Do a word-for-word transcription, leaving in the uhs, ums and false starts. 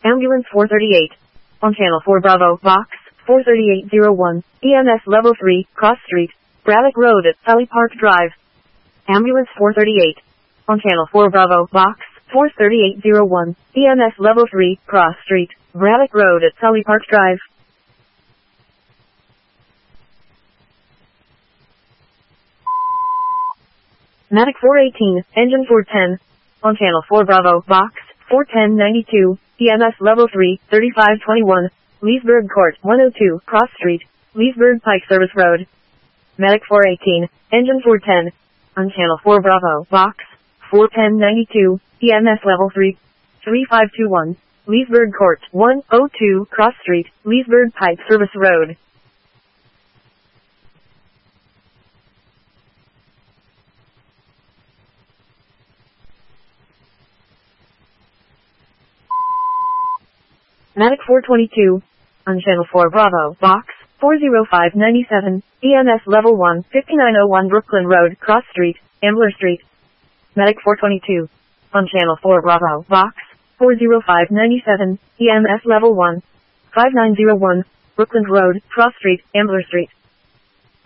Ambulance four thirty-eight. On Channel four Bravo, Box four thirty-eight oh one, E M S Level three, Cross Street, Braddock Road at Sully Park Drive. Ambulance four thirty-eight. On Channel four Bravo, Box four thirty-eight oh one, E M S Level three, Cross Street, Braddock Road at Sully Park Drive. Medic four eighteen, Engine four ten. On Channel four Bravo, Box four ten ninety-two, E M S Level three, thirty-five twenty-one, Leesburg Court, one oh two, Cross Street, Leesburg Pike Service Road. Medic four eighteen, Engine four ten. On Channel four Bravo, Box four ten ninety-two, E M S Level three, thirty-five twenty-one, Leesburg Court, one oh two, Cross Street, Leesburg Pike Service Road. Medic four twenty-two. On Channel four Bravo, Box four oh five ninety-seven, E M S Level one, fifty-nine oh one Brooklyn Road, Cross Street, Ambler Street. Medic four twenty-two. On Channel four Bravo, Box four oh five ninety-seven, E M S Level one, fifty-nine oh one, Brooklyn Road, Cross Street, Ambler Street.